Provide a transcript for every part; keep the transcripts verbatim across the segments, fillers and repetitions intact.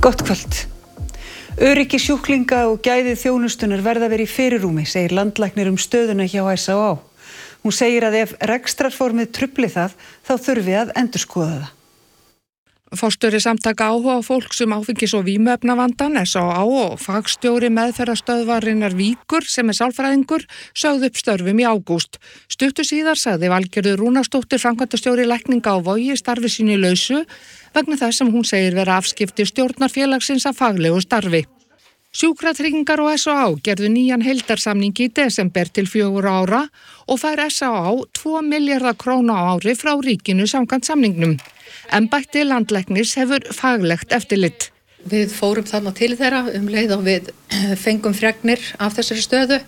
Gott kvöld. Öryggi sjúklinga og gæði þjónustunar verða verið í fyrirrúmi, segir landlæknir um stöðuna hjá S á á. Hún segir að ef rekstrarformið trufli það, þá þurfi að endurskoða það. Forstjóri samtaka áhuga fólks um áfengis- og vímuefnavandann S á á og fagstjóri meðferðarstöðvarinnar Víkur sem er sálfræðingur sögðu upp störfum í ágúst. Stuttu síðar sagði Valgerður Rúnarsdóttir framkvæmdastjóri lækninga á Vogi starfi sínu lausu vegna þess sem hún segir vera afskipti stjórnarfélagsins af faglegu starfi. Sjúkratryggingar og S á á gerðu nýjan heildarsamningi í desember til fjögurra ára og fær S á á tvo milljarða króna á ári frá ríkinu samkvæmt samningnum. Embætti landlæknis hefur faglegt eftirlit. Við fórum þarna til þeirra um leið og við fengum fregnir af þessari stöðu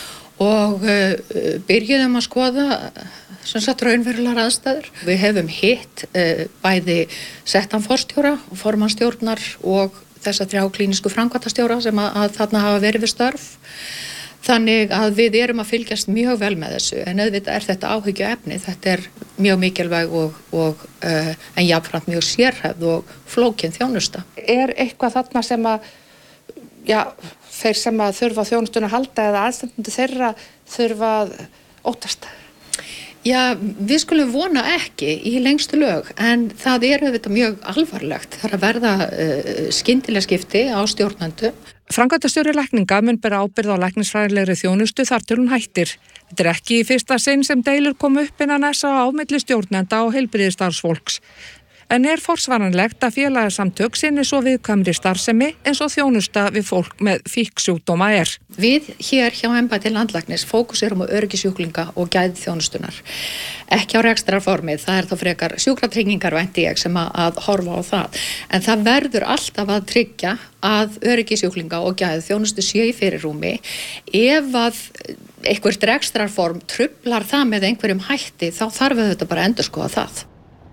og uh, byrjuðum að skoða sem sagt raunverulegar aðstæður. Við hefum hitt uh, bæði settan forstjóra og formannstjórnar og þessa þrjá klínísku framkvæmdastjóra sem að, að þarna hafa verið við störf. Þannig að við erum að fylgjast mjög vel með þessu, en auðvitað er þetta áhyggjuefni. Þetta er mjög mikilvæg og, og uh, en jafnframt mjög sérhæfð og flókin þjónusta. Er eitthvað þarna sem að, já, þeir sem að þurfa þjónustuna að halda eða aðstandendur þeirra þurfa að óttast? Já, við skulum vona ekki í lengstu lög, en það er auðvitað mjög alvarlegt. Það er að verða uh, skyndilega skipti á stjórnendum. Framkvæmdastjóri lækninga mun bera ábyrgð á læknisfræðilegri þjónustu þar til hún hættir. Þetta er ekki í fyrsta sinn sem deilur komu upp innan S á á milli stjórnenda og heilbrigðisstarfsfólks. En er forsvaranlegt að félagasamtök sinni svo viðkvæmri starfsemi eins og þjónusta við fólk með fíksjúkdóma er. Við hér hjá embætti landlæknis fókuserum á öryggi sjúklinga og gæði þjónustunar. Ekki á rekstrarformið, það er þá frekar sjúkratryggingar vænti ég sem að, að horfa á það. En það verður alltaf að tryggja að öryggi sjúklinga og gæði þjónustu sé í fyrirrúmi. Ef að eitthvað rekstrarform truflar það með einhverjum hætti, þá þarf við þetta bara að endurskoða það.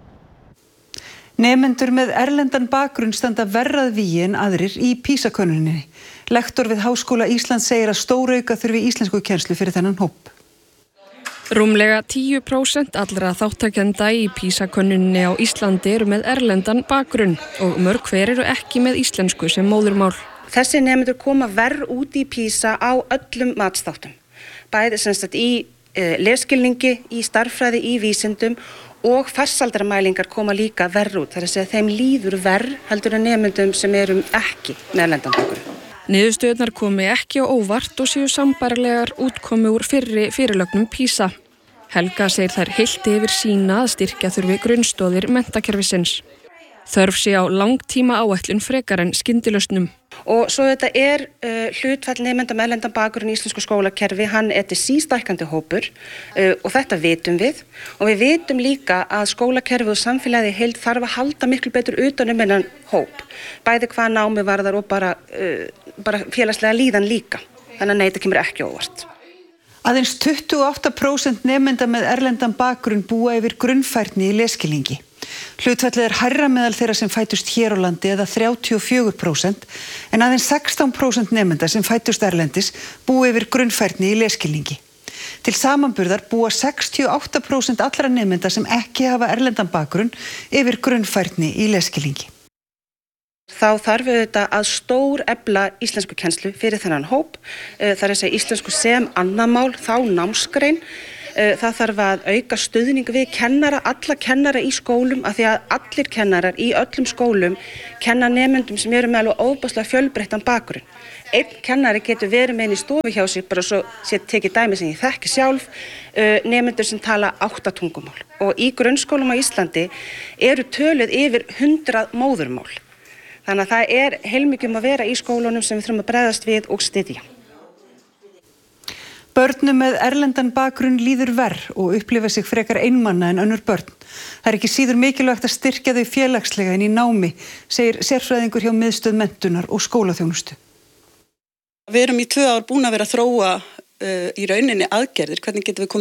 Nemendur með erlendan bakgrunn standa verrað vígi en aðrir í PISA-könnuninni. Lektor við Háskóla Íslands segir að stórauka þurfi íslenskukennslu fyrir þennan hóp. Rúmlega tíu prósent allra þáttakenda í PISA-könnuninni á Íslandi eru með erlendan bakgrunn og mörg hver eru ekki með íslensku sem móðurmál. Þessi nemendur koma verr út í PISA á öllum matsþáttum. Bæði sem sagt í e, lesskilningi, í starffræði, í vísindum og farsaldramælingar koma líka verr út. Það er að segja þeim líður verr heldur en nemendum sem eru ekki með erlendan bakgrunn. Niðurstöðurnar komi ekki á óvart og séu sambærilegar útkomu úr fyrri fyrirlögnum PISA. Helga segir þær heilt yfir sína að styrkja þurfi grunnstoðir menntakerfisins. Þörf sé á langtíma áætlun frekar en skyndilausnum. Og svo þetta er uh, hlutfall nemenda með erlendan bakgrunn í íslensku skólakerfi, hann er til sístækkandi hópur uh, og þetta vitum við. Og við vitum líka að skólakerfi og samfélagið í heild þarf að halda miklu betur utan um þennan hóp. Bæði hvað námi varðar og bara, uh, bara félagslega líðan líka. Þannig að nei, þetta kemur ekki óvart. Aðeins tuttugu og átta prósent nemenda með erlendan bakgrunn búa yfir grunnfærni í lesskilningi. Hlutfallið er hærra meðal þeirra sem fæddust hér á landi eða þrjátíu og fjögur prósent en aðeins sextán prósent nemenda sem fæddust erlendis búa yfir grunnfærni í lesskilningi. Til samanburðar búa sextíu og átta prósent allra nemenda sem ekki hafa erlendan bakgrunn yfir grunnfærni í lesskilningi. Þá þarf auðvitað að stór efla íslenskukennslu fyrir þennan hóp. Það er að segja íslensku sem annað mál, þá námsgrein. Það þarf að auka stuðning við kennara, alla kennara í skólum, af því að allir kennarar í öllum skólum kenna nemendum sem eru með alveg óbúslega fjölbreyttan bakgrunn. Einn kennari getur verið með inn í stofu hjá sig, bara svo sé tekið dæmi sem ég þekki sjálf, nemendur sem tala átta tungumál. Og í grunnskólum á Íslandi eru töluð yfir hundrað móðurmál. Þannig að það er heilmikið um að vera í skólunum sem við þurfum að bregðast við og styðja. Börnum með erlendan bakgrunn líður verr og upplifa sig frekar einmanna en önnur börn. Það er ekki síður mikilvægt að styrkja þau félagslega en í námi, segir sérfræðingur hjá miðstöð menntunar og skólaþjónustu. Við erum í tvö ár búin að vera að þróa uh, í rauninni aðgerðir, hvernig getum við komið